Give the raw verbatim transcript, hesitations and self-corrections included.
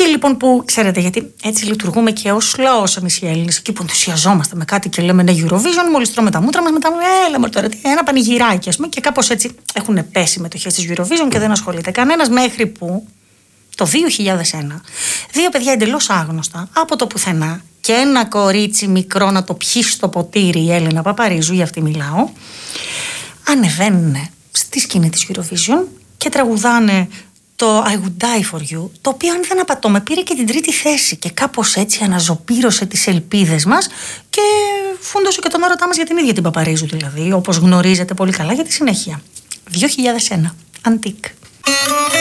λοιπόν που, ξέρετε, γιατί έτσι λειτουργούμε και ως λαός εμείς οι Έλληνες, εκεί που ενθουσιαζόμαστε με κάτι και λέμε ναι, Eurovision, μόλις τρώμε τα μούτρα μας, μετά λέμε έλα μωρέ τώρα, ένα πανηγυράκι, ας πούμε, και κάπως έτσι έχουν πέσει μετοχές της Eurovision και δεν ασχολείται κανένας, μέχρι που το δύο χιλιάδες ένα δύο παιδιά εντελώς άγνωστα από το πουθενά και ένα κορίτσι μικρό να το πιει στο ποτήρι, η Έλενα Παπαρίζου, για αυτή μιλάω, ανεβαίνουν στη σκηνή της Eurovision και τραγουδάνε το I would die for you, το οποίο, αν δεν απατώμε, πήρε και την τρίτη θέση και κάπως έτσι αναζωπήρωσε τις ελπίδες μας και φούντωσε και τον έρωτά μας για την ίδια την Παπαρίζου, δηλαδή, όπως γνωρίζετε πολύ καλά, για τη συνέχεια. δύο χιλιάδες ένα. Αντίκ.